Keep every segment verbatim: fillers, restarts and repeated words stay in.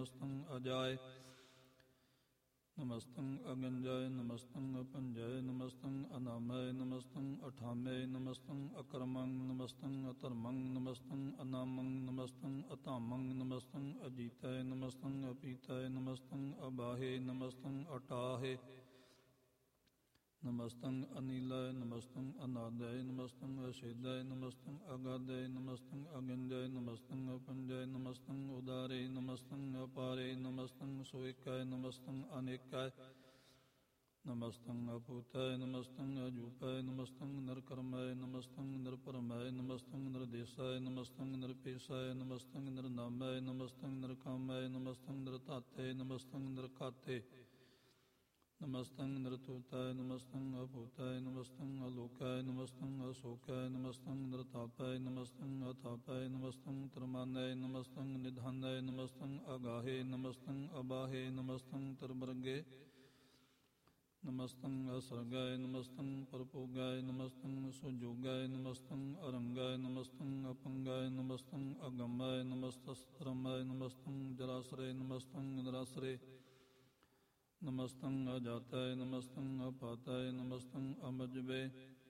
ਨਮਸਤੰ ਅਜਾਏ ਨਮਸਤੰ ਅਗੰਜਾਏ ਨਮਸਤੰ ਅਪੰਜਾਏ ਨਮਸਤੰ ਅਨਾਮੈ ਨਮਸਤੰ ਅਠਾਮੈ ਨਮਸਤੰ ਅਕਰਮੰ ਨਮਸਤੰ ਅਧਰਮੰ ਨਮਸਤੰ ਅਨਾਮੰ ਨਮਸਤੰ ਅਧਾਮੰ ਨਮਸਤੰ ਅਜੀਤੈ ਨਮਸਤੰ ਅਪੀਤੈ ਨਮਸਤੰ ਅਬਾਹੇ ਨਮਸਤੰ ਅਟਾਹੇ ਨਮਸਤੰ ਅਨੀਲਾਯ ਨਮਸਤੰ ਅਨਾਦਯ ਨਮਸਤੰ ਅਛੇਦਯ ਨਮਸਤੰ ਅਗਾਧਯ ਨਮਸਤੰ ਅਗੰਜਯ ਨਮਸਤੰ ਅਪੰਜਯ ਨਮਸਤੰ ਉਦਾਰੇ ਨਮਸਤੰ ਅਪਾਰੇ ਨਮਸਤੰ ਸੋਇਕਯ ਨਮਸਤੰ ਅਨੇਕਯ ਨਮਸਤੰ ਅਪੂਤਯ ਨਮਸਤੰ ਅਜੂਪਯ ਨਮਸਤੰ ਨਿਰਕਰਮਯ ਨਮਸਤੰ ਨਿਰਭਰਮਯ ਨਮਸਤੰ ਨਿਰਦੇਸ਼ਾਯ ਨਮਸਤੰ ਨਿਰਪੇਸ਼ਾਯ ਨਮਸਤੰ ਨਿਰਨਾਮਯ ਨਮਸਤੰ ਨਿਰਕਾਮਯ ਨਮਸਤੰ ਨਿਰਧਾਤੇ ਨਮਸਤੰ ਨਿਰਘਾਤੇ ਨਮਸਤੰ ਨਿਰਤੂਤਾਯ ਨਮਸਤੰ ਅਭੂਤਾਯ ਨਮਸਤੰ ਅਲੋਕਾਯ ਨਮਸਤੰ ਅਸ਼ੋਕਾਯ ਨਮਸਤੰ ਨਿਰਤਾਪਾਯ ਨਮਸਤੰ ਅਥਾਪਾਯ ਨਮਸਤੰ ਤਰਮਾਨਾਯ ਨਮਸਤੰ ਨਿਧਾਨਾਯ ਨਮਸਤੰ ਅਗਾਹੇ ਨਮਸਤੰ ਅਬਾਹੇ ਨਮਸਤੰ ਤਰਬਰਗੇ ਨਮਸਤੰ ਅਸਰਗਾਯ ਨਮਸਤੰ ਪਰਭੋਗਾਯ ਨਮਸਤੰ ਸੁਜੋਗਾਯ ਨਮਸਤੰ ਅਰੰਗਾਯ ਨਮਸਤੰ ਅਪੰਗਾਯ ਨਮਸਤੰ ਅਗਮਾਯ ਨਮਸਤਸਤਰਮਾਯ ਨਮਸਤੰ ਜਰਾਸਰੇ ਨਮਸਤੰ ਨਿਰਾਸਰੇ ਨਮਸਤੰ ਅਜਾਤਾਯ ਨਮਸਤੰ ਅਪਾਤਾਯ ਨਮਸਤੰ ਅਮਜਵੇ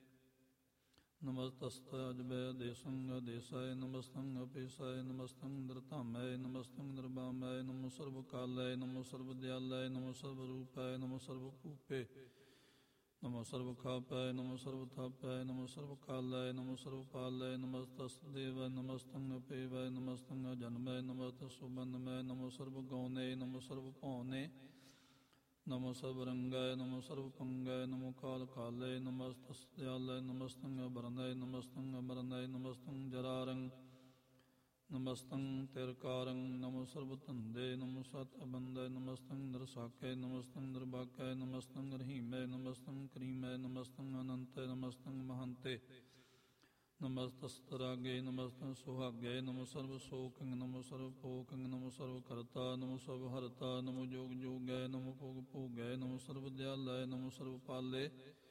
ਨਮਸਤਸਤੈ ਅਜਵੇ ਅਦੇਸ਼ੰ ਅਦੇਸ਼ਾਯ ਨਮਸਤੰ ਅਪੇਸ਼ਾਯ ਨਮਸਤੰ ਨਿਰਧਾਮਯ ਨਮਸਤੰ ਨਿਰਭਾਮਯ ਨਮੋ ਸਰਵਕਾਲਾਯ ਨਮੋ ਸਰਵਦਿਆਲਾਯ ਨਮੋ ਸਰਵਰੂਪਾਯ ਨਮੋ ਸਰਵਭੂਪੇ ਨਮੋ ਸਰਵਖਾਪਾਯ ਨਮੋ ਸਰਵਥਾਪਾਯ ਨਮੋ ਸਰਵਕਾਲਾਯ ਨਮੋ ਸਰਵਪਾਲਾਯ ਨਮਸਤਸਦੇਵ ਨਮਸਤੰ ਅਪੇਵਯ ਨਮਸਤੰ ਅਜਨਮਯ ਨਮਸਤੰ ਸੁਬੰਧਮਯ ਨਮੋ ਸਰਵਗੌਨੇ ਨਮੋ ਸਰਵਭੌਨੇ ਨਮੋ ਸਰਵਰੰਗਾਯ ਨਮੋ ਸਰਵਪੰਗਾਯ ਨਮੋ ਕਾਲ ਕਾਲਯ ਨਮਸਤਸਦਿਆਲਾਯ ਨਮਸਤੰ ਅਬਰਨਾਯ ਨਮਸਤੰ ਅਮਰਨਾਯ ਨਮਸਤੰ ਜਰਾਰੰ ਨਮਸਤੰ ਤਿਰਕਾਰੰ ਨਮੋ ਸਰਵਧੰਦੇ ਨਮੋ ਸਤ ਅਬੰਦਯ ਨਮਸਤੰ ਨਿਰਸਾਕਯ ਨਮਸਤੰ ਨਿਰਭਾਕਯ ਨਮਸਤੰ ਰਹੀਮਯ ਨਮਸਤੰ ਕਰੀਮਯ ਨਮਸਤੰ ਅਨੰਤਯ ਨਮਸਤੰ ਮਹੰਤੇ ਨਮਸਤਸਤਰਾਗੇ ਨਮਸਤੰ ਸੁਹਾਗੇ ਨਮੋ ਸਰਵ ਸੋਕੰ ਨਮੋ ਸਰਵ ਭੋਕੰ ਨਮੋ ਸਰਵ ਕਰਤਾ ਨਮੋ ਸਰਵ ਹਰਤਾ ਨਮੋ ਜੋਗ ਜੋਗੈ ਨਮੋ ਭੋਗ ਭੋਗੈ ਨਮੋ ਸਰਵ ਦਿਆਲਾਯ ਨਮੋ ਸਰਵ ਪਾਲੇ